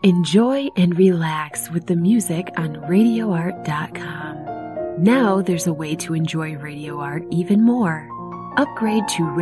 Enjoy and relax with the music on RadioArt.com. Now there's a way to enjoy Radio Art even more. Upgrade to